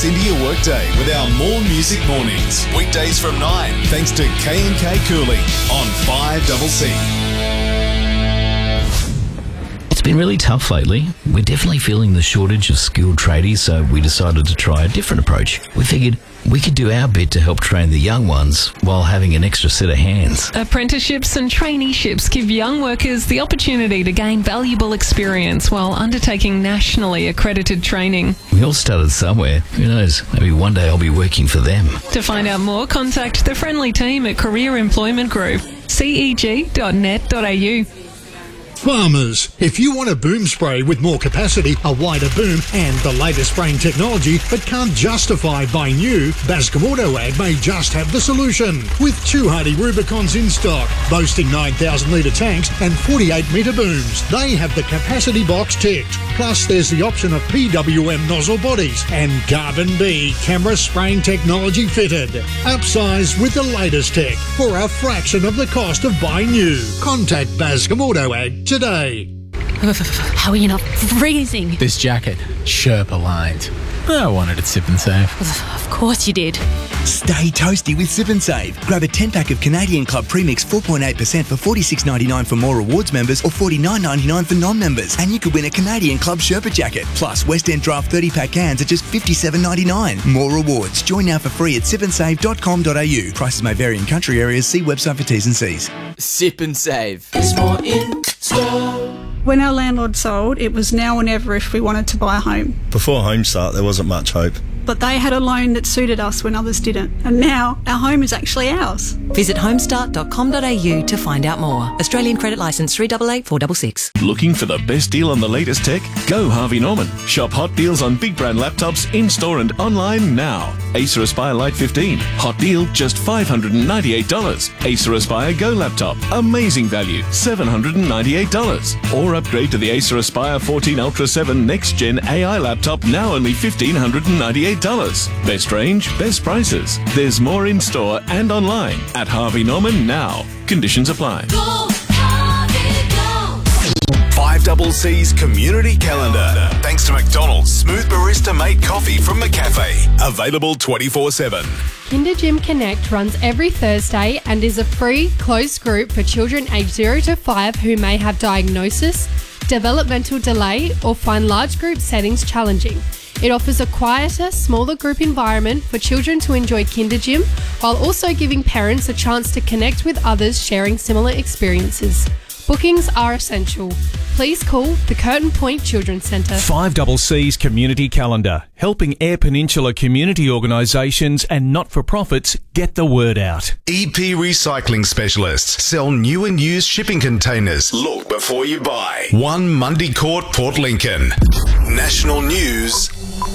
us into your workday with our More Music Mornings. Weekdays from 9, thanks to K&K Cooling on 5CC. It's been really tough lately. We're definitely feeling the shortage of skilled tradies, so we decided to try a different approach. We figured we could do our bit to help train the young ones while having an extra set of hands. Apprenticeships and traineeships give young workers the opportunity to gain valuable experience while undertaking nationally accredited training. We all started somewhere. Who knows? Maybe one day I'll be working for them. To find out more, contact the friendly team at Career Employment Group, ceg.net.au. Farmers, if you want a boom spray with more capacity, a wider boom and the latest spraying technology but can't justify buying new, Bascom Auto Ag may just have the solution. With 2 Hardy Rubicons in stock, boasting 9,000 litre tanks and 48 metre booms, they have the capacity box ticked. Plus there's the option of PWM nozzle bodies and Carbon B camera spraying technology fitted. Upsize with the latest tech for a fraction of the cost of buying new. Contact Bascom Auto Ag today. How are you not freezing? This jacket, Sherpa lined. I wanted it Sip and Save. Of course you did. Stay toasty with Sip and Save. Grab a 10-pack of Canadian Club Premix 4.8% for $46.99 for More Rewards members or $49.99 for non-members. And you could win a Canadian Club Sherpa jacket. Plus, West End Draft 30-pack cans at just $57.99. More rewards. Join now for free at sipandsave.com.au. Prices may vary in country areas. See website for T's and C's. Sip and Save. It's more in store. When our landlord sold, it was now or never if we wanted to buy a home. Before Homestart, there wasn't much hope. But they had a loan that suited us when others didn't. And now our home is actually ours. Visit homestart.com.au to find out more. Australian credit licence 388466. Looking for the best deal on the latest tech? Go Harvey Norman. Shop hot deals on big brand laptops in-store and online now. Acer Aspire Lite 15. Hot deal, just $598. Acer Aspire Go laptop. Amazing value, $798. Or upgrade to the Acer Aspire 14 Ultra 7 Next Gen AI laptop, now only $1,598. Best range, best prices. There's more in store and online at Harvey Norman now. Conditions apply. Go, Harvey, go. 5CC's Community Calendar. Thanks to McDonald's Smooth Barista Mate Coffee from McCafe. Available 24/7. Kinder Gym Connect runs every Thursday and is a free, closed group for children aged 0 to 5 who may have diagnosis, developmental delay, or find large group settings challenging. It offers a quieter, smaller group environment for children to enjoy Kinder Gym, while also giving parents a chance to connect with others sharing similar experiences. Bookings are essential. Please call the Curtin Point Children's Centre. 5CC's Community Calendar, helping Eyre Peninsula community organisations and not-for-profits get the word out. EP Recycling Specialists sell new and used shipping containers. Look before you buy. 1 Mundy Court, Port Lincoln. National news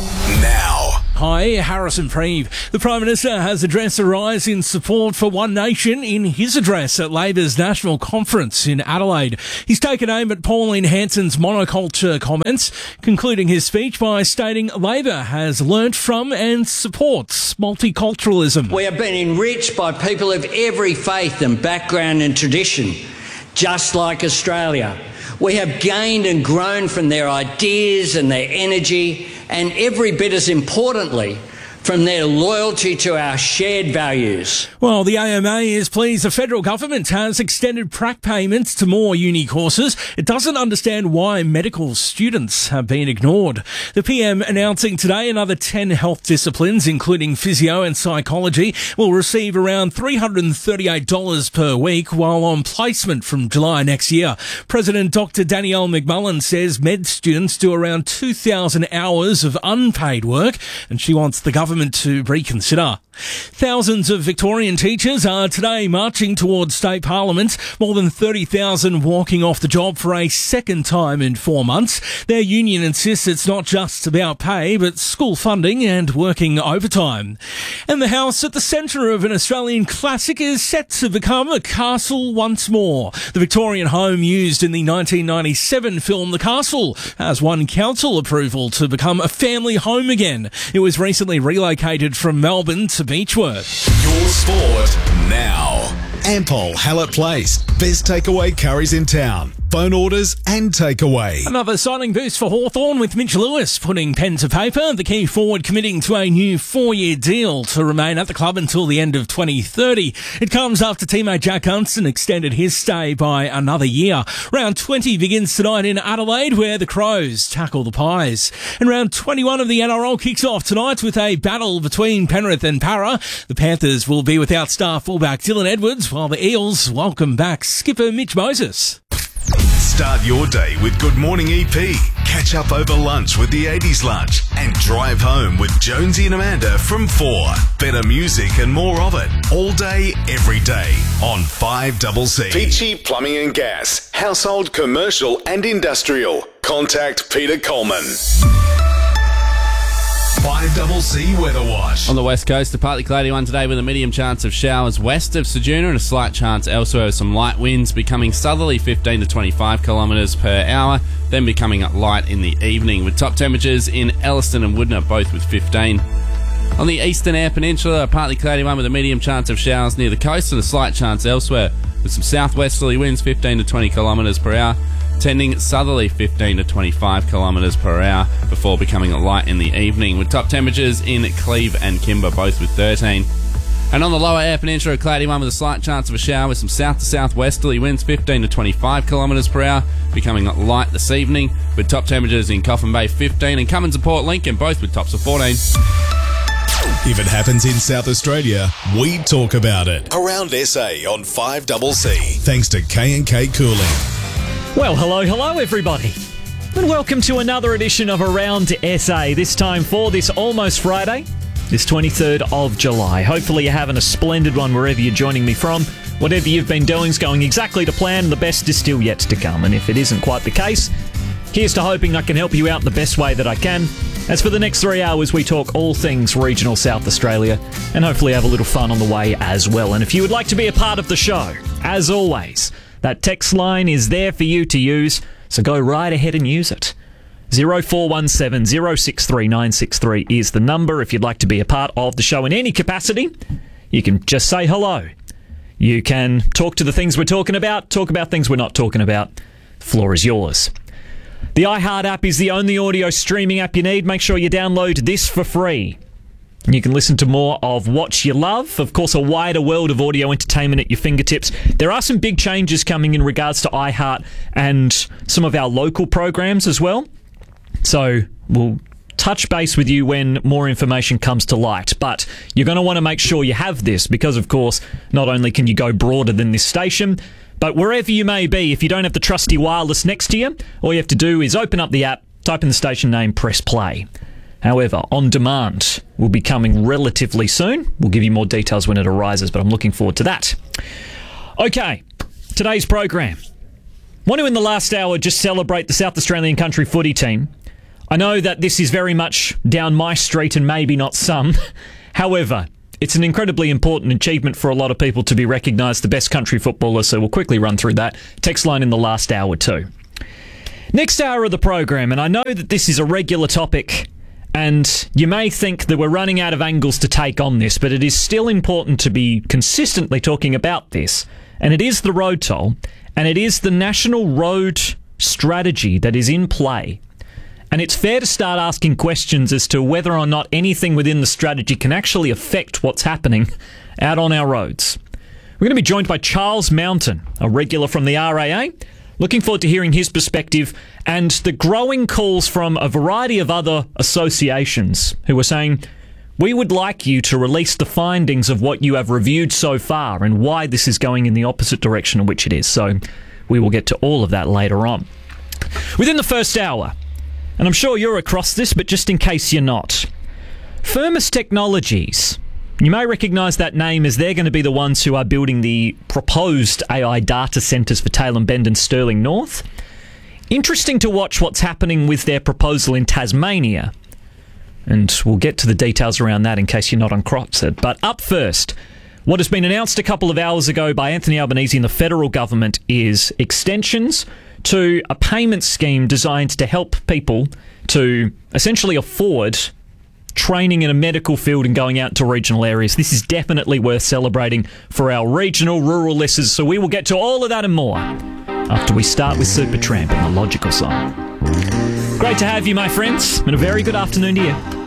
now. Hi, Harrison Preeve. The Prime Minister has addressed a rise in support for One Nation in his address at Labor's National Conference in Adelaide. He's taken aim at Pauline Hanson's monoculture comments, concluding his speech by stating Labor has learnt from and supports multiculturalism. We have been enriched by people of every faith and background and tradition, just like Australia. We have gained and grown from their ideas and their energy, and every bit as importantly, from their loyalty to our shared values. Well, the AMA is pleased the federal government has extended prac payments to more uni courses. It doesn't understand why medical students have been ignored. The PM announcing today another 10 health disciplines, including physio and psychology, will receive around $338 per week while on placement from July next year. President Dr. Danielle McMullen says med students do around 2,000 hours of unpaid work, and she wants the government to reconsider. Thousands of Victorian teachers are today marching towards state parliament, more than 30,000 walking off the job for a second time in 4 months. Their union insists it's not just about pay, but school funding and working overtime. And the house at the centre of an Australian classic is set to become a castle once more. The Victorian home used in the 1997 film The Castle has won council approval to become a family home again. It was recently relocated from Melbourne to Beechworth. Your sport now. Ampol Hallett Place. Best takeaway curries in town. phone orders and takeaway. Another signing boost for Hawthorn with Mitch Lewis putting pen to paper. The key forward committing to a new 4-year deal to remain at the club until the end of 2030. It comes after teammate Jack Hunston extended his stay by another year. Round 20 begins tonight in Adelaide, where the Crows tackle the Pies. And round 21 of the NRL kicks off tonight with a battle between Penrith and Para. The Panthers will be without star fullback Dylan Edwards, while the Eels welcome back skipper Mitch Moses. Start your day with Good Morning EP. Catch up over lunch with the 80s Lunch and drive home with Jonesy and Amanda from 4. Better music and more of it all day, every day on 5CC. Peachy Plumbing and Gas. Household, commercial and industrial. Contact Peter Coleman. 5CC Weather Watch. On the west coast, a partly cloudy one today with a medium chance of showers west of Ceduna and a slight chance elsewhere with some light winds becoming southerly 15 to 25 kilometres per hour, then becoming light in the evening with top temperatures in Elliston and Woodner both with 15. On the eastern Eyre Peninsula, a partly cloudy one with a medium chance of showers near the coast and a slight chance elsewhere with some southwesterly winds 15 to 20 kilometres per hour, tending southerly 15 to 25 kilometres per hour before becoming light in the evening with top temperatures in Cleve and Kimber both with 13. And on the lower Eyre Peninsula, a cloudy one with a slight chance of a shower with some south to southwesterly winds 15 to 25 kilometres per hour, becoming light this evening with top temperatures in Coffin Bay 15 and Cummins and Port Lincoln both with tops of 14. If it happens in South Australia, we talk about it. Around SA on 5CC. Thanks to K&K Cooling. Well, hello everybody, and welcome to another edition of Around SA, this time for this almost Friday, this 23rd of July. Hopefully you're having a splendid one wherever you're joining me from. Whatever you've been doing is going exactly to plan, and the best is still yet to come. And if it isn't quite the case, here's to hoping I can help you out the best way that I can. As for the next 3 hours, we talk all things regional South Australia, and hopefully have a little fun on the way as well. And if you would like to be a part of the show, as always, that text line is there for you to use, so go right ahead and use it. 0417 063 963 is the number. If you'd like to be a part of the show in any capacity, you can just say hello. You can talk to the things we're talking about, talk about things we're not talking about. The floor is yours. The iHeart app is the only audio streaming app you need. Make sure you download this for free. You can listen to more of what you love. Of course, a wider world of audio entertainment at your fingertips. There are some big changes coming in regards to iHeart and some of our local programs as well. So we'll touch base with you when more information comes to light. But you're going to want to make sure you have this because, of course, not only can you go broader than this station, but wherever you may be, if you don't have the trusty wireless next to you, all you have to do is open up the app, type in the station name, press play. However, On Demand will be coming relatively soon. We'll give you more details when it arises, but I'm looking forward to that. Okay, today's program. Want to, in the last hour, just celebrate the South Australian country footy team. I know that this is very much down my street and maybe not some. However, it's an incredibly important achievement for a lot of people to be recognised the best country footballer, so we'll quickly run through that. Text line in the last hour too. Next hour of the program, and I know that this is a regular topic, and you may think that we're running out of angles to take on this, but it is still important to be consistently talking about this. And it is the road toll, and it is the national road strategy that is in play. And it's fair to start asking questions as to whether or not anything within the strategy can actually affect what's happening out on our roads. We're going to be joined by Charles Mountain, a regular from the RAA. Looking forward to hearing his perspective and the growing calls from a variety of other associations who are saying, we would like you to release the findings of what you have reviewed so far and why this is going in the opposite direction in which it is. So we will get to all of that later on. Within the first hour, and I'm sure you're across this, but just in case you're not, Firmus Technologies. You may recognise that name as they're going to be the ones who are building the proposed AI data centres for Tailem Bend and Stirling North. Interesting to watch what's happening with their proposal in Tasmania. And we'll get to the details around that in case you're not on Crossed. But up first, what has been announced a couple of hours ago by Anthony Albanese and the federal government is extensions to a payment scheme designed to help people to essentially afford training in a medical field and going out to regional areas. This is definitely worth celebrating for our regional, rural listeners, so we will get to all of that and more after we start with Supertramp and The Logical Song. Great to have you, my friends, and a very good afternoon to you.